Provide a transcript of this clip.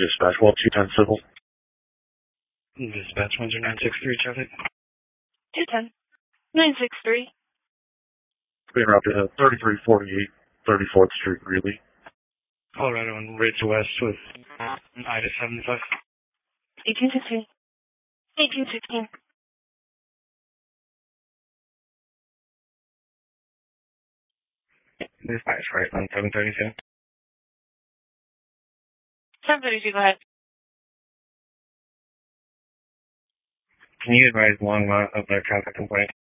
Dispatch 1210 Civil. Dispatch 10963 traffic. 210. 963. Being routed at 3348 34th Street, Greeley. Colorado on Ridge West with Ida 75. 1816. 1816. Dispatch right on 732. 732, go ahead. Can you advise Longmont of their traffic complaint?